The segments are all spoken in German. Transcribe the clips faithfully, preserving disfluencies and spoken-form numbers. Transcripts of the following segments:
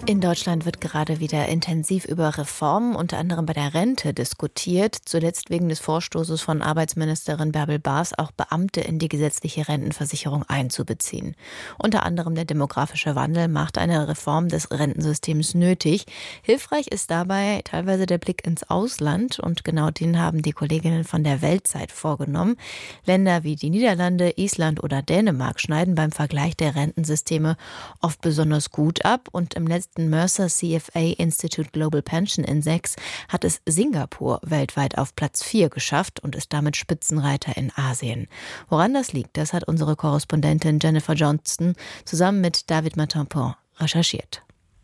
In Deutschland wird gerade wieder intensiv über Reformen, unter anderem bei der Rente, diskutiert. Zuletzt wegen des Vorstoßes von Arbeitsministerin Bärbel Baas, auch Beamte in die gesetzliche Rentenversicherung einzubeziehen. Unter anderem der demografische Wandel macht eine Reform des Rentensystems nötig. Hilfreich ist dabei teilweise der Blick ins Ausland und genau den haben die Kolleginnen von der Weltzeit vorgenommen. Länder wie die Niederlande, Island oder Dänemark schneiden beim Vergleich der Rentensysteme oft besonders gut ab und im letzten Mercer C F A Institute Global Pension Index hat es Singapur weltweit auf Platz vier geschafft und ist damit Spitzenreiter in Asien. Woran das liegt, das hat unsere Korrespondentin Jennifer Johnston zusammen mit David Matanpon recherchiert.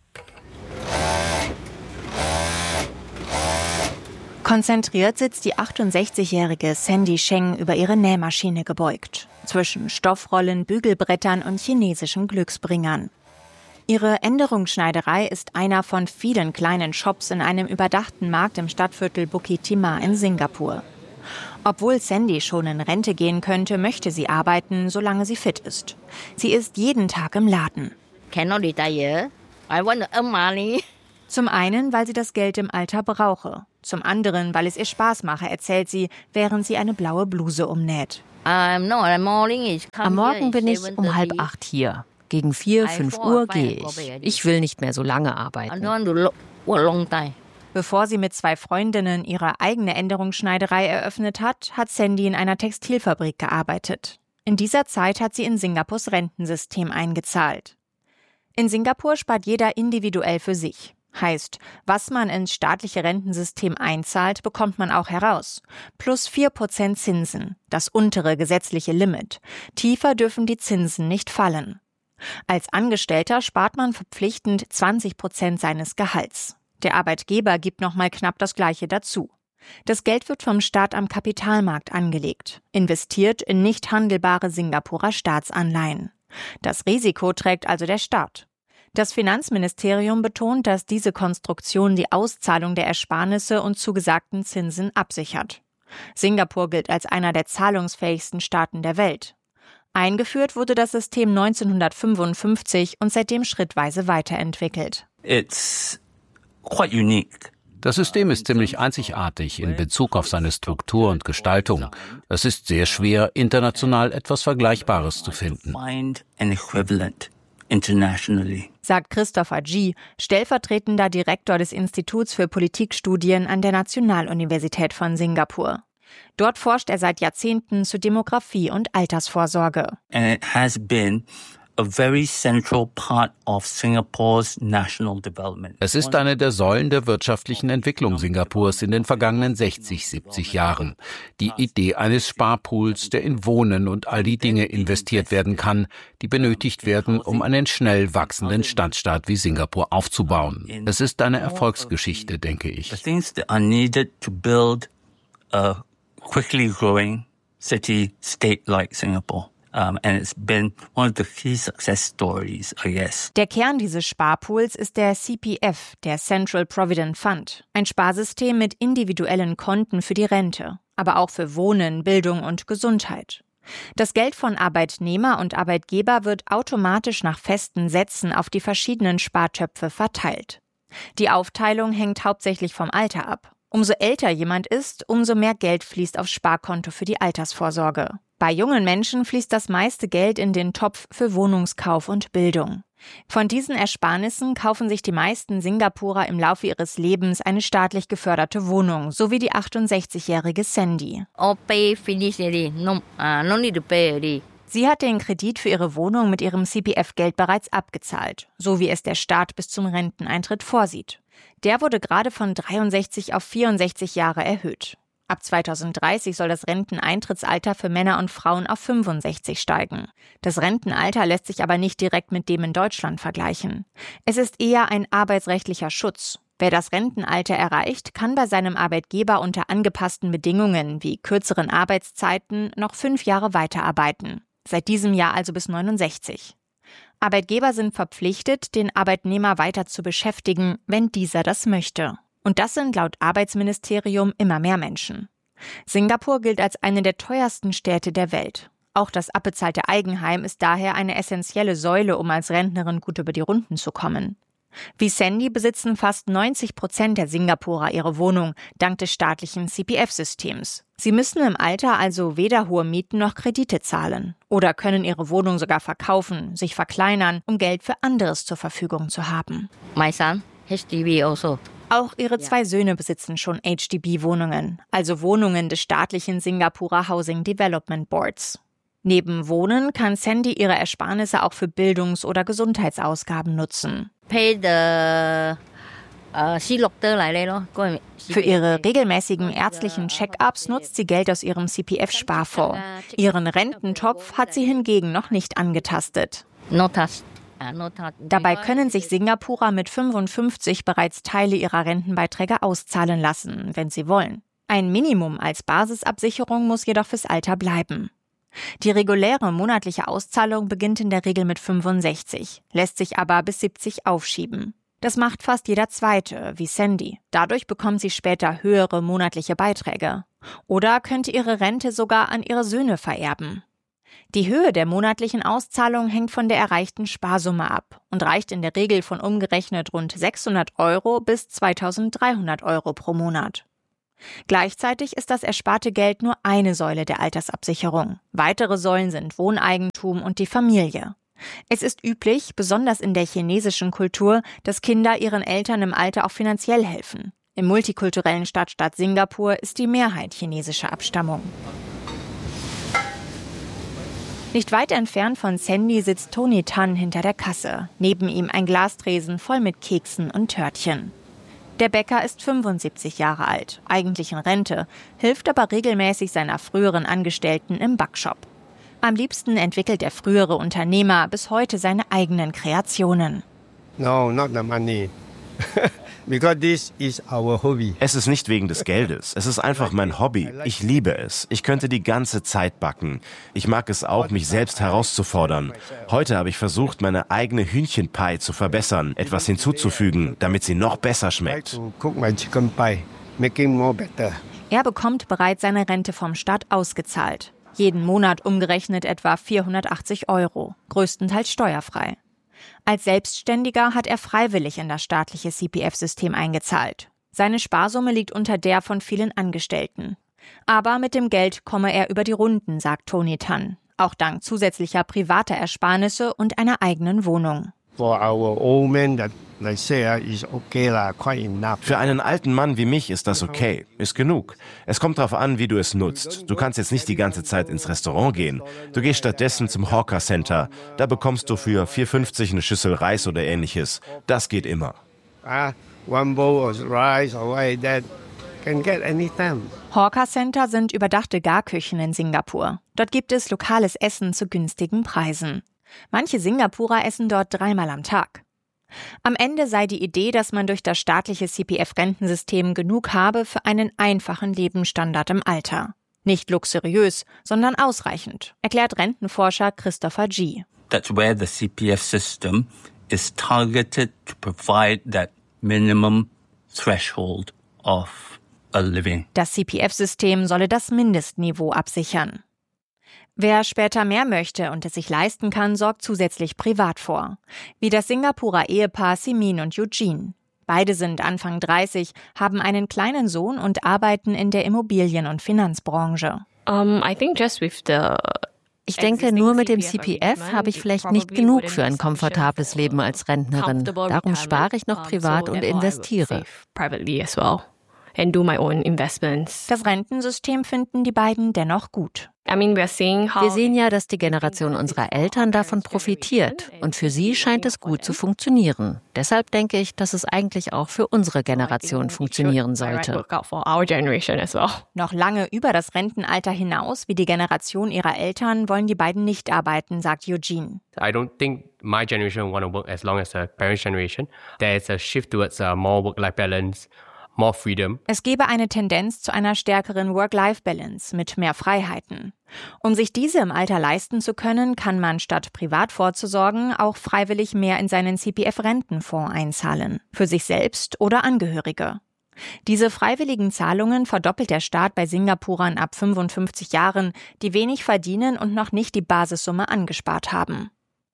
Konzentriert sitzt die achtundsechzigjährige Sandy Sheng über ihre Nähmaschine gebeugt, zwischen Stoffrollen, Bügelbrettern und chinesischen Glücksbringern. Ihre Änderungsschneiderei ist einer von vielen kleinen Shops in einem überdachten Markt im Stadtviertel Bukit Timah in Singapur. Obwohl Sandy schon in Rente gehen könnte, möchte sie arbeiten, solange sie fit ist. Sie ist jeden Tag im Laden. Cannot retire. I want to earn money. Zum einen, weil sie das Geld im Alter brauche. Zum anderen, weil es ihr Spaß mache, erzählt sie, während sie eine blaue Bluse umnäht. Um, no, Am Morgen bin ich um halb acht hier. Gegen vier, fünf Uhr gehe ich. Ich will nicht mehr so lange arbeiten. Bevor sie mit zwei Freundinnen ihre eigene Änderungsschneiderei eröffnet hat, hat Sandy in einer Textilfabrik gearbeitet. In dieser Zeit hat sie in Singapurs Rentensystem eingezahlt. In Singapur spart jeder individuell für sich. Heißt, was man ins staatliche Rentensystem einzahlt, bekommt man auch heraus. Plus vier Prozent Zinsen, das untere gesetzliche Limit. Tiefer dürfen die Zinsen nicht fallen. Als Angestellter spart man verpflichtend zwanzig Prozent seines Gehalts. Der Arbeitgeber gibt noch mal knapp das Gleiche dazu. Das Geld wird vom Staat am Kapitalmarkt angelegt, investiert in nicht handelbare Singapurer Staatsanleihen. Das Risiko trägt also der Staat. Das Finanzministerium betont, dass diese Konstruktion die Auszahlung der Ersparnisse und zugesagten Zinsen absichert. Singapur gilt als einer der zahlungsfähigsten Staaten der Welt. Eingeführt wurde das System neunzehnhundertfünfundfünfzig und seitdem schrittweise weiterentwickelt. It's quite unique. Das System ist ziemlich einzigartig in Bezug auf seine Struktur und Gestaltung. Es ist sehr schwer, international etwas Vergleichbares zu finden. Sagt Christopher Gee, stellvertretender Direktor des Instituts für Politikstudien an der Nationaluniversität von Singapur. Dort forscht er seit Jahrzehnten zu Demografie und Altersvorsorge. And it has been a very central part of Singapore's national development. Es ist eine der Säulen der wirtschaftlichen Entwicklung Singapurs in den vergangenen sechzig, siebzig Jahren. Die Idee eines Sparpools, der in Wohnen und all die Dinge investiert werden kann, die benötigt werden, um einen schnell wachsenden Stadtstaat wie Singapur aufzubauen. Es ist eine Erfolgsgeschichte, denke ich. The things that are needed to build a quickly growing city-state like Singapore. Um, and it's been one of the key success stories, I guess. Der Kern dieses Sparpools ist der C P F, der Central Provident Fund. Ein Sparsystem mit individuellen Konten für die Rente, aber auch für Wohnen, Bildung und Gesundheit. Das Geld von Arbeitnehmer und Arbeitgeber wird automatisch nach festen Sätzen auf die verschiedenen Spartöpfe verteilt. Die Aufteilung hängt hauptsächlich vom Alter ab. Umso älter jemand ist, umso mehr Geld fließt aufs Sparkonto für die Altersvorsorge. Bei jungen Menschen fließt das meiste Geld in den Topf für Wohnungskauf und Bildung. Von diesen Ersparnissen kaufen sich die meisten Singapurer im Laufe ihres Lebens eine staatlich geförderte Wohnung, so wie die achtundsechzigjährige Sandy. Sie hat den Kredit für ihre Wohnung mit ihrem C P F-Geld bereits abgezahlt, so wie es der Staat bis zum Renteneintritt vorsieht. Der wurde gerade von dreiundsechzig auf vierundsechzig Jahre erhöht. Ab zweitausenddreißig soll das Renteneintrittsalter für Männer und Frauen auf fünfundsechzig steigen. Das Rentenalter lässt sich aber nicht direkt mit dem in Deutschland vergleichen. Es ist eher ein arbeitsrechtlicher Schutz. Wer das Rentenalter erreicht, kann bei seinem Arbeitgeber unter angepassten Bedingungen wie kürzeren Arbeitszeiten noch fünf Jahre weiterarbeiten. Seit diesem Jahr also bis neunundsechzig. Arbeitgeber sind verpflichtet, den Arbeitnehmer weiter zu beschäftigen, wenn dieser das möchte. Und das sind laut Arbeitsministerium immer mehr Menschen. Singapur gilt als eine der teuersten Städte der Welt. Auch das abbezahlte Eigenheim ist daher eine essentielle Säule, um als Rentnerin gut über die Runden zu kommen. Wie Sandy besitzen fast neunzig Prozent der Singapurer ihre Wohnung, dank des staatlichen C P F-Systems. Sie müssen im Alter also weder hohe Mieten noch Kredite zahlen oder können ihre Wohnung sogar verkaufen, sich verkleinern, um Geld für anderes zur Verfügung zu haben. My son, H D B also. Auch ihre zwei Söhne besitzen schon H D B-Wohnungen, also Wohnungen des staatlichen Singapurer Housing Development Boards. Neben Wohnen kann Sandy ihre Ersparnisse auch für Bildungs- oder Gesundheitsausgaben nutzen. Pay the, uh, Für ihre regelmäßigen ärztlichen Check-ups nutzt sie Geld aus ihrem C P F-Sparfonds. Ihren Rententopf hat sie hingegen noch nicht angetastet. No touch. Dabei können sich Singapurer mit fünfundfünfzig bereits Teile ihrer Rentenbeiträge auszahlen lassen, wenn sie wollen. Ein Minimum als Basisabsicherung muss jedoch fürs Alter bleiben. Die reguläre monatliche Auszahlung beginnt in der Regel mit fünfundsechzig, lässt sich aber bis siebzig aufschieben. Das macht fast jeder Zweite, wie Sandy. Dadurch bekommt sie später höhere monatliche Beiträge. Oder könnte ihre Rente sogar an ihre Söhne vererben. Die Höhe der monatlichen Auszahlung hängt von der erreichten Sparsumme ab und reicht in der Regel von umgerechnet rund sechshundert Euro bis zweitausenddreihundert Euro pro Monat. Gleichzeitig ist das ersparte Geld nur eine Säule der Altersabsicherung. Weitere Säulen sind Wohneigentum und die Familie. Es ist üblich, besonders in der chinesischen Kultur, dass Kinder ihren Eltern im Alter auch finanziell helfen. Im multikulturellen Stadtstaat Singapur ist die Mehrheit chinesischer Abstammung. Nicht weit entfernt von Sandy sitzt Tony Tan hinter der Kasse. Neben ihm ein Glastresen voll mit Keksen und Törtchen. Der Bäcker ist fünfundsiebzig Jahre alt, eigentlich in Rente, hilft aber regelmäßig seiner früheren Angestellten im Backshop. Am liebsten entwickelt der frühere Unternehmer bis heute seine eigenen Kreationen. No, not the money. Because this is our hobby. Es ist nicht wegen des Geldes, es ist einfach mein Hobby. Ich liebe es. Ich könnte die ganze Zeit backen. Ich mag es auch, mich selbst herauszufordern. Heute habe ich versucht, meine eigene Hühnchenpie zu verbessern, etwas hinzuzufügen, damit sie noch besser schmeckt. Er bekommt bereits seine Rente vom Staat ausgezahlt. Jeden Monat umgerechnet etwa vierhundertachtzig Euro, größtenteils steuerfrei. Als Selbstständiger hat er freiwillig in das staatliche C P F-System eingezahlt. Seine Sparsumme liegt unter der von vielen Angestellten. Aber mit dem Geld komme er über die Runden, sagt Tony Tan. Auch dank zusätzlicher privater Ersparnisse und einer eigenen Wohnung. For our old man that they say is okay la, quite enough. Für einen alten Mann wie mich ist das okay, ist genug. Es kommt darauf an, wie du es nutzt. Du kannst jetzt nicht die ganze Zeit ins Restaurant gehen. Du gehst stattdessen zum Hawker Center. Da bekommst du für vier fünfzig eine Schüssel Reis oder ähnliches. Das geht immer. Ah, one bowl of rice or that can get anytime. Hawker Center sind überdachte Garküchen in Singapur. Dort gibt es lokales Essen zu günstigen Preisen. Manche Singapurer essen dort dreimal am Tag. Am Ende sei die Idee, dass man durch das staatliche C P F-Rentensystem genug habe für einen einfachen Lebensstandard im Alter. Nicht luxuriös, sondern ausreichend, erklärt Rentenforscher Christopher G. That's where the C P F system is targeted to provide that minimum threshold of a living. Das C P F-System solle das Mindestniveau absichern. Wer später mehr möchte und es sich leisten kann, sorgt zusätzlich privat vor. Wie das Singapurer Ehepaar Simin und Eugene. Beide sind Anfang dreißig, haben einen kleinen Sohn und arbeiten in der Immobilien- und Finanzbranche. Um, I think just with the Ich denke, nur mit dem C P F habe ich vielleicht nicht genug für ein komfortables Leben als Rentnerin. Darum spare ich noch privat und investiere. Das Rentensystem finden die beiden dennoch gut. Wir sehen ja, dass die Generation unserer Eltern davon profitiert und für sie scheint es gut zu funktionieren. Deshalb denke ich, dass es eigentlich auch für unsere Generation funktionieren sollte. Noch lange über das Rentenalter hinaus, wie die Generation ihrer Eltern, wollen die beiden nicht arbeiten, sagt Eugene. I don't think my generation want to work as long as the parents' generation. There is a shift towards a more work-life balance. More freedom. Es gebe eine Tendenz zu einer stärkeren Work-Life-Balance mit mehr Freiheiten. Um sich diese im Alter leisten zu können, kann man statt privat vorzusorgen auch freiwillig mehr in seinen C P F-Rentenfonds einzahlen, für sich selbst oder Angehörige. Diese freiwilligen Zahlungen verdoppelt der Staat bei Singapurern ab fünfundfünfzig Jahren, die wenig verdienen und noch nicht die Basissumme angespart haben.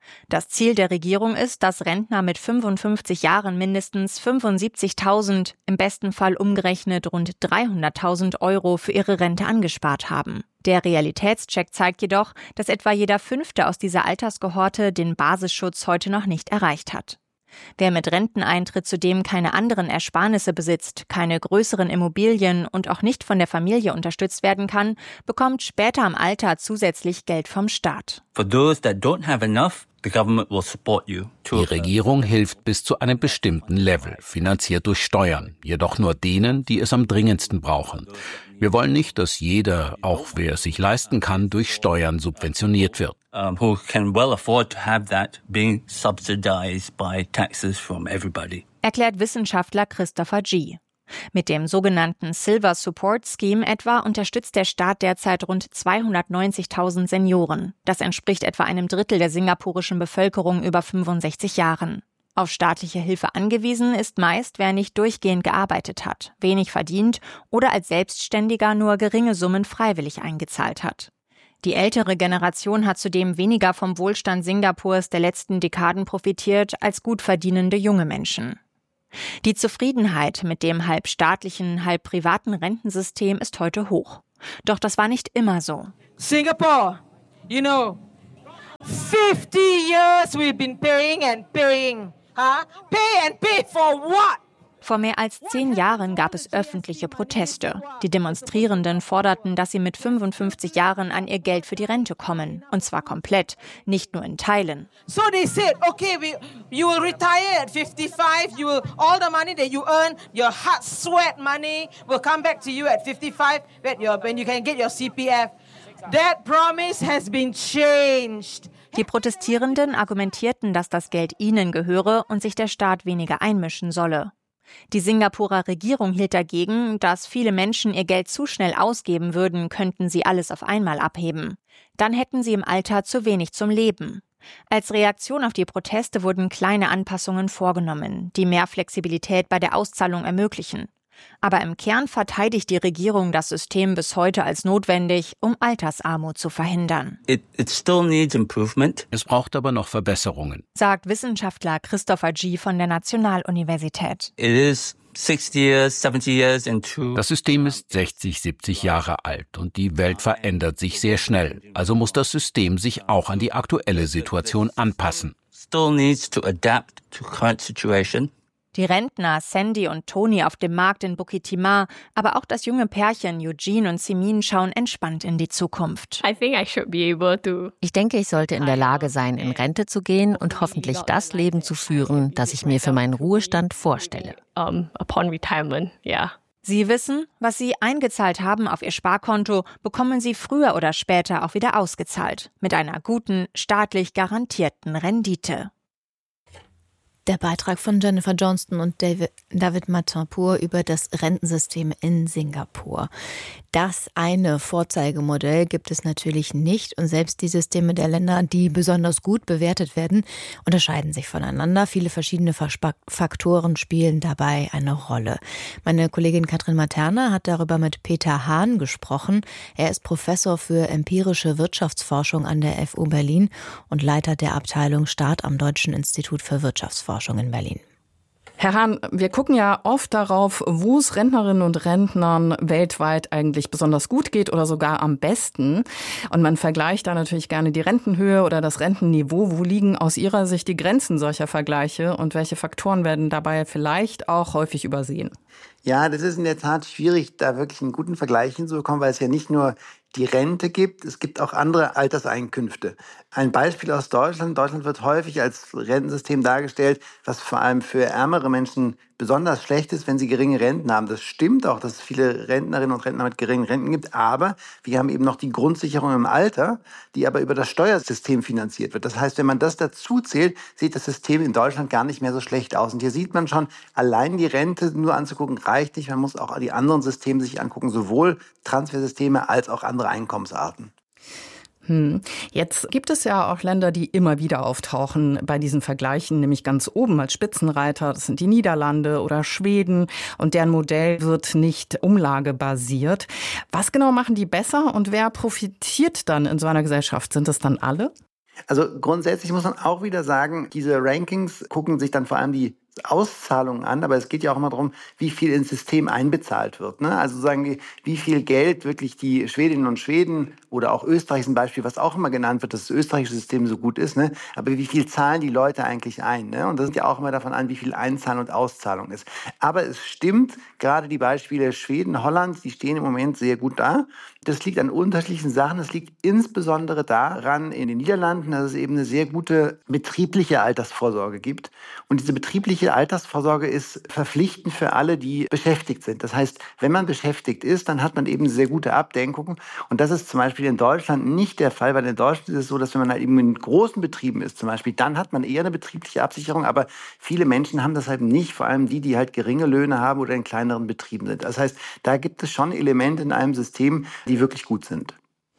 Das Ziel der Regierung ist, dass Rentner mit fünfundfünfzig Jahren mindestens fünfundsiebzigtausend, im besten Fall umgerechnet rund dreihunderttausend Euro für ihre Rente angespart haben. Der Realitätscheck zeigt jedoch, dass etwa jeder Fünfte aus dieser Alterskohorte den Basisschutz heute noch nicht erreicht hat. Wer mit Renteneintritt zudem keine anderen Ersparnisse besitzt, keine größeren Immobilien und auch nicht von der Familie unterstützt werden kann, bekommt später im Alter zusätzlich Geld vom Staat. For those that don't have enough, the government will support you. Die Regierung hilft bis zu einem bestimmten Level, finanziert durch Steuern, jedoch nur denen, die es am dringendsten brauchen. Wir wollen nicht, dass jeder, auch wer es sich leisten kann, durch Steuern subventioniert wird. Um, who can well afford to have that being subsidized by taxes from everybody. Erklärt Wissenschaftler Christopher G. Mit dem sogenannten Silver Support Scheme etwa unterstützt der Staat derzeit rund zweihundertneunzigtausend Senioren. Das entspricht etwa einem Drittel der singapurischen Bevölkerung über fünfundsechzig Jahren. Auf staatliche Hilfe angewiesen ist meist, wer nicht durchgehend gearbeitet hat, wenig verdient oder als Selbstständiger nur geringe Summen freiwillig eingezahlt hat. Die ältere Generation hat zudem weniger vom Wohlstand Singapurs der letzten Dekaden profitiert als gut verdienende junge Menschen. Die Zufriedenheit mit dem halb staatlichen, halb privaten Rentensystem ist heute hoch. Doch das war nicht immer so. Singapore, you know, fifty years we've been paying and paying. Huh? Pay and pay for what? Vor mehr als zehn Jahren gab es öffentliche Proteste. Die Demonstrierenden forderten, dass sie mit fünfundfünfzig Jahren an ihr Geld für die Rente kommen. Und zwar komplett, nicht nur in Teilen. So they said, okay, we, you will retire at fifty-five. You will, all the money that you earn, your hard sweat money, will come back to you at fifty-five when, your, when you can get your C P F. That promise has been changed. Die Protestierenden argumentierten, dass das Geld ihnen gehöre und sich der Staat weniger einmischen solle. Die Singapurer Regierung hielt dagegen, dass viele Menschen ihr Geld zu schnell ausgeben würden, könnten sie alles auf einmal abheben. Dann hätten sie im Alter zu wenig zum Leben. Als Reaktion auf die Proteste wurden kleine Anpassungen vorgenommen, die mehr Flexibilität bei der Auszahlung ermöglichen. Aber im Kern verteidigt die Regierung das System bis heute als notwendig, um Altersarmut zu verhindern. It, it still needs improvement. Es braucht aber noch Verbesserungen, sagt Wissenschaftler Christopher G. von der Nationaluniversität. It is sixty years, seventy years into Das System ist sechzig, siebzig Jahre alt und die Welt verändert sich sehr schnell. Also muss das System sich auch an die aktuelle Situation anpassen. Still needs to adapt to current situation. Die Rentner Sandy und Tony auf dem Markt in Bukit Timah, aber auch das junge Pärchen Eugene und Simin schauen entspannt in die Zukunft. I think I should be able to. Ich denke, ich sollte in der Lage sein, in Rente zu gehen und hoffentlich das Leben zu führen, das ich mir für meinen Ruhestand vorstelle. Um, upon retirement, yeah. Sie wissen, was Sie eingezahlt haben auf Ihr Sparkonto, bekommen Sie früher oder später auch wieder ausgezahlt. Mit einer guten, staatlich garantierten Rendite. Der Beitrag von Jennifer Johnston und David, David Matin-Pur über das Rentensystem in Singapur. Das eine Vorzeigemodell gibt es natürlich nicht und selbst die Systeme der Länder, die besonders gut bewertet werden, unterscheiden sich voneinander. Viele verschiedene Faktoren spielen dabei eine Rolle. Meine Kollegin Katrin Materna hat darüber mit Peter Hahn gesprochen. Er ist Professor für empirische Wirtschaftsforschung an der F U Berlin und Leiter der Abteilung Staat am Deutschen Institut für Wirtschaftsforschung in Berlin. Herr Hahn, wir gucken ja oft darauf, wo es Rentnerinnen und Rentnern weltweit eigentlich besonders gut geht oder sogar am besten. Und man vergleicht da natürlich gerne die Rentenhöhe oder das Rentenniveau. Wo liegen aus Ihrer Sicht die Grenzen solcher Vergleiche und welche Faktoren werden dabei vielleicht auch häufig übersehen? Ja, das ist in der Tat schwierig, da wirklich einen guten Vergleich hinzubekommen, weil es ja nicht nur die Rente gibt, es gibt auch andere Alterseinkünfte. Ein Beispiel aus Deutschland. Deutschland wird häufig als Rentensystem dargestellt, was vor allem für ärmere Menschen besonders schlecht ist, wenn sie geringe Renten haben. Das stimmt auch, dass es viele Rentnerinnen und Rentner mit geringen Renten gibt, aber wir haben eben noch die Grundsicherung im Alter, die aber über das Steuersystem finanziert wird. Das heißt, wenn man das dazu zählt, sieht das System in Deutschland gar nicht mehr so schlecht aus. Und hier sieht man schon, allein die Rente nur anzugucken reicht nicht. Man muss auch die anderen Systeme sich angucken, sowohl Transfersysteme als auch andere Einkommensarten. Hm. Jetzt gibt es ja auch Länder, die immer wieder auftauchen bei diesen Vergleichen, nämlich ganz oben als Spitzenreiter. Das sind die Niederlande oder Schweden und deren Modell wird nicht umlagebasiert. Was genau machen die besser und wer profitiert dann in so einer Gesellschaft? Sind das dann alle? Also grundsätzlich muss man auch wieder sagen, diese Rankings gucken sich dann vor allem die Auszahlungen an, aber es geht ja auch immer darum, wie viel ins System einbezahlt wird. Ne? Also sagen wir, wie viel Geld wirklich die Schwedinnen und Schweden oder auch Österreich ist ein Beispiel, was auch immer genannt wird, dass das österreichische System so gut ist, ne? Aber wie viel zahlen die Leute eigentlich ein? Ne? Und das hängt ja auch immer davon an, wie viel Einzahlung und Auszahlung ist. Aber es stimmt, gerade die Beispiele Schweden, Holland, die stehen im Moment sehr gut da. Das liegt an unterschiedlichen Sachen. Das liegt insbesondere daran in den Niederlanden, dass es eben eine sehr gute betriebliche Altersvorsorge gibt. Und diese betriebliche Altersvorsorge ist verpflichtend für alle, die beschäftigt sind. Das heißt, wenn man beschäftigt ist, dann hat man eben eine sehr gute Abdeckung. Und das ist zum Beispiel in Deutschland nicht der Fall, weil in Deutschland ist es so, dass wenn man halt eben in großen Betrieben ist zum Beispiel, dann hat man eher eine betriebliche Absicherung. Aber viele Menschen haben das halt nicht, vor allem die, die halt geringe Löhne haben oder in kleineren Betrieben sind. Das heißt, da gibt es schon Elemente in einem System, die wirklich gut sind.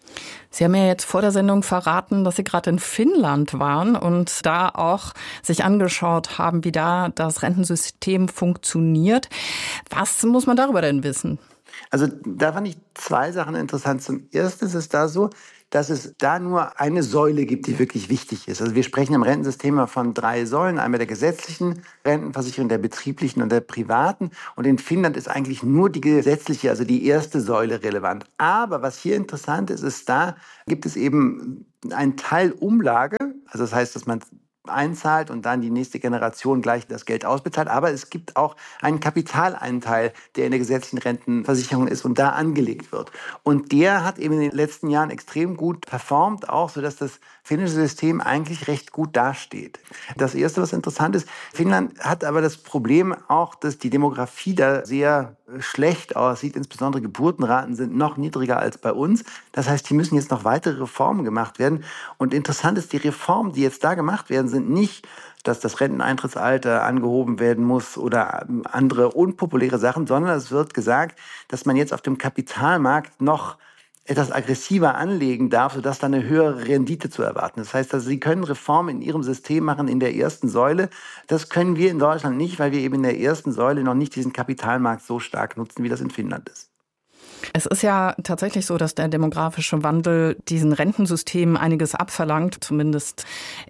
Sie haben ja jetzt vor der Sendung verraten, dass Sie gerade in Finnland waren und da auch sich angeschaut haben, wie da das Rentensystem funktioniert. Was muss man darüber denn wissen? Also da fand ich zwei Sachen interessant. Zum Ersten ist es da so, dass es da nur eine Säule gibt, die wirklich wichtig ist. Also wir sprechen im Rentensystem von drei Säulen. Einmal der gesetzlichen Rentenversicherung, der betrieblichen und der privaten. Und in Finnland ist eigentlich nur die gesetzliche, also die erste Säule relevant. Aber was hier interessant ist, ist, da gibt es eben einen Teil Umlage. Also das heißt, dass man einzahlt und dann die nächste Generation gleich das Geld ausbezahlt. Aber es gibt auch einen Kapitaleinteil, der in der gesetzlichen Rentenversicherung ist und da angelegt wird. Und der hat eben in den letzten Jahren extrem gut performt, auch sodass das finnische System eigentlich recht gut dasteht. Das Erste, was interessant ist, Finnland hat aber das Problem auch, dass die Demografie da sehr schlecht aussieht. Insbesondere Geburtenraten sind noch niedriger als bei uns. Das heißt, hier müssen jetzt noch weitere Reformen gemacht werden. Und interessant ist, die Reformen, die jetzt da gemacht werden, sind nicht, dass das Renteneintrittsalter angehoben werden muss oder andere unpopuläre Sachen, sondern es wird gesagt, dass man jetzt auf dem Kapitalmarkt noch etwas aggressiver anlegen darf, sodass dann eine höhere Rendite zu erwarten ist. Das heißt, also Sie können Reformen in Ihrem System machen in der ersten Säule. Das können wir in Deutschland nicht, weil wir eben in der ersten Säule noch nicht diesen Kapitalmarkt so stark nutzen, wie das in Finnland ist. Es ist ja tatsächlich so, dass der demografische Wandel diesen Rentensystemen einiges abverlangt, zumindest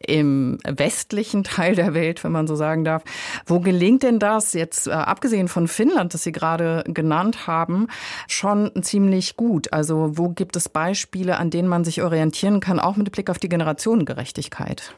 im westlichen Teil der Welt, wenn man so sagen darf. Wo gelingt denn das jetzt, äh, abgesehen von Finnland, das Sie gerade genannt haben, schon ziemlich gut? Also wo gibt es Beispiele, an denen man sich orientieren kann, auch mit Blick auf die Generationengerechtigkeit?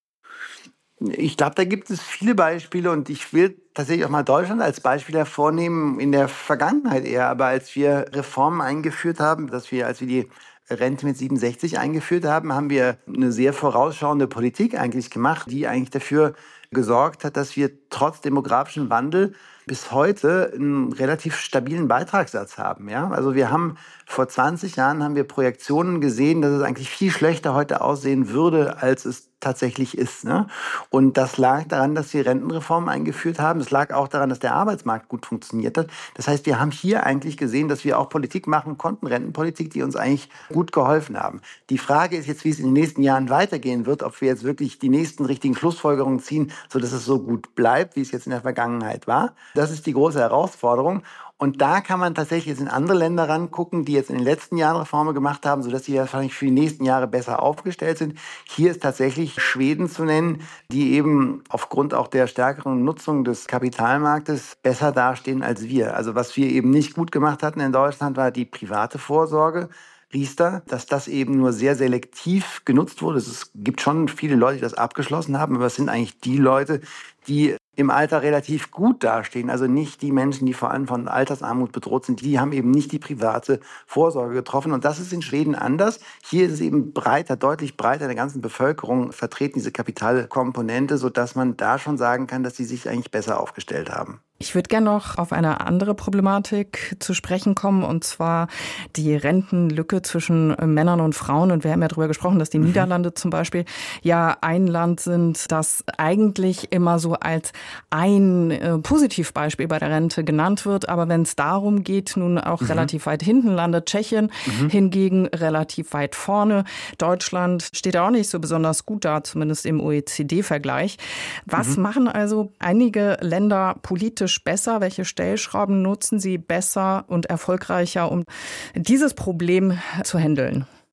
Ich glaube, da gibt es viele Beispiele und ich will tatsächlich auch mal Deutschland als Beispiel hervornehmen, in der Vergangenheit eher. Aber als wir Reformen eingeführt haben, dass wir, als wir die Rente mit siebenundsechzig eingeführt haben, haben wir eine sehr vorausschauende Politik eigentlich gemacht, die eigentlich dafür gesorgt hat, dass wir trotz demografischem Wandel bis heute einen relativ stabilen Beitragssatz haben. Ja? Also wir haben vor zwanzig Jahren haben wir Projektionen gesehen, dass es eigentlich viel schlechter heute aussehen würde, als es tatsächlich ist. Ne? Und das lag daran, dass wir Rentenreformen eingeführt haben. Es lag auch daran, dass der Arbeitsmarkt gut funktioniert hat. Das heißt, wir haben hier eigentlich gesehen, dass wir auch Politik machen konnten, Rentenpolitik, die uns eigentlich gut geholfen haben. Die Frage ist jetzt, wie es in den nächsten Jahren weitergehen wird, ob wir jetzt wirklich die nächsten richtigen Schlussfolgerungen ziehen, sodass es so gut bleibt, wie es jetzt in der Vergangenheit war. Das ist die große Herausforderung. Und da kann man tatsächlich jetzt in andere Länder rangucken, die jetzt in den letzten Jahren Reformen gemacht haben, sodass sie wahrscheinlich für die nächsten Jahre besser aufgestellt sind. Hier ist tatsächlich Schweden zu nennen, die eben aufgrund auch der stärkeren Nutzung des Kapitalmarktes besser dastehen als wir. Also was wir eben nicht gut gemacht hatten in Deutschland, war die private Vorsorge. Riester, dass das eben nur sehr selektiv genutzt wurde. Es gibt schon viele Leute, die das abgeschlossen haben, aber es sind eigentlich die Leute, die im Alter relativ gut dastehen. Also nicht die Menschen, die vor allem von Altersarmut bedroht sind, die haben eben nicht die private Vorsorge getroffen. Und das ist in Schweden anders. Hier ist es eben breiter, deutlich breiter in der ganzen Bevölkerung vertreten, diese Kapitalkomponente, sodass man da schon sagen kann, dass sie sich eigentlich besser aufgestellt haben. Ich würde gerne noch auf eine andere Problematik zu sprechen kommen, und zwar die Rentenlücke zwischen Männern und Frauen. Und wir haben ja darüber gesprochen, dass die mhm. Niederlande zum Beispiel ja ein Land sind, das eigentlich immer so als ein äh, Positivbeispiel bei der Rente genannt wird. Aber wenn es darum geht, nun auch mhm. relativ weit hinten landet Tschechien, mhm. hingegen relativ weit vorne. Deutschland steht auch nicht so besonders gut da, zumindest im O E C D-Vergleich. Was mhm. machen also einige Länder politisch besser? Welche Stellschrauben nutzen sie besser und erfolgreicher, um dieses Problem zu handeln?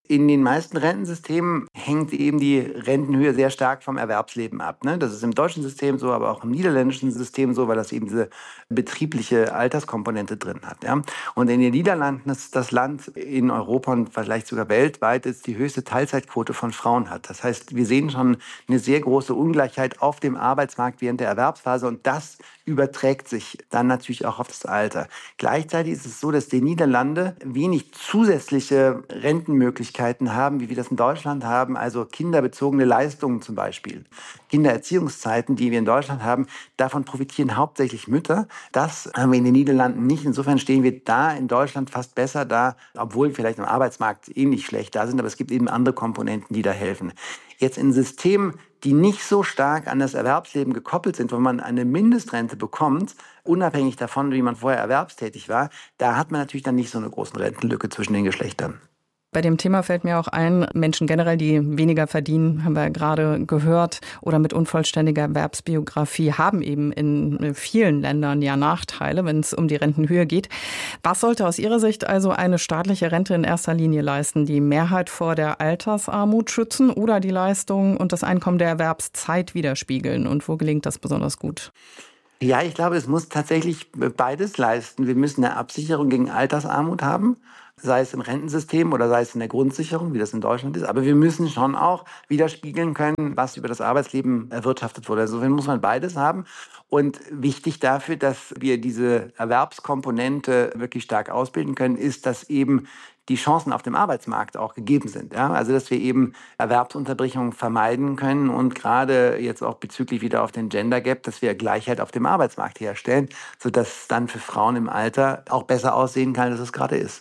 In den meisten Rentensystemen hängt eben die Rentenhöhe sehr stark vom Erwerbsleben ab. Ne? Das ist im deutschen System so, aber auch im niederländischen System so, weil das eben diese betriebliche Alterskomponente drin hat. Ja? Und in den Niederlanden ist das Land in Europa und vielleicht sogar weltweit, das die höchste Teilzeitquote von Frauen hat. Das heißt, wir sehen schon eine sehr große Ungleichheit auf dem Arbeitsmarkt während der Erwerbsphase und das überträgt sich dann natürlich auch auf das Alter. Gleichzeitig ist es so, dass die Niederlande wenig zusätzliche Rentenmöglichkeiten haben, wie wir das in Deutschland haben, also kinderbezogene Leistungen zum Beispiel. Kindererziehungszeiten, die wir in Deutschland haben, davon profitieren hauptsächlich Mütter. Das haben wir in den Niederlanden nicht. Insofern stehen wir da in Deutschland fast besser da, obwohl wir vielleicht am Arbeitsmarkt ähnlich schlecht da sind, aber es gibt eben andere Komponenten, die da helfen. Jetzt in Systemen, die nicht so stark an das Erwerbsleben gekoppelt sind, wo man eine Mindestrente bekommt, unabhängig davon, wie man vorher erwerbstätig war, da hat man natürlich dann nicht so eine große Rentenlücke zwischen den Geschlechtern. Bei dem Thema fällt mir auch ein, Menschen generell, die weniger verdienen, haben wir gerade gehört, oder mit unvollständiger Erwerbsbiografie, haben eben in vielen Ländern ja Nachteile, wenn es um die Rentenhöhe geht. Was sollte aus Ihrer Sicht also eine staatliche Rente in erster Linie leisten? Die Mehrheit vor der Altersarmut schützen oder die Leistung und das Einkommen der Erwerbszeit widerspiegeln? Und wo gelingt das besonders gut? Ja, ich glaube, es muss tatsächlich beides leisten. Wir müssen eine Absicherung gegen Altersarmut haben, sei es im Rentensystem oder sei es in der Grundsicherung, wie das in Deutschland ist. Aber wir müssen schon auch widerspiegeln können, was über das Arbeitsleben erwirtschaftet wurde. Insofern muss man beides haben. Und wichtig dafür, dass wir diese Erwerbskomponente wirklich stark ausbilden können, ist, dass eben die Chancen auf dem Arbeitsmarkt auch gegeben sind. Ja? Also dass wir eben Erwerbsunterbrechungen vermeiden können und gerade jetzt auch bezüglich wieder auf den Gender Gap, dass wir Gleichheit auf dem Arbeitsmarkt herstellen, sodass es dann für Frauen im Alter auch besser aussehen kann, als es gerade ist.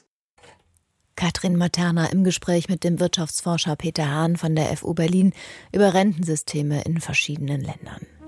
Katrin Materna im Gespräch mit dem Wirtschaftsforscher Peter Hahn von der F U Berlin über Rentensysteme in verschiedenen Ländern.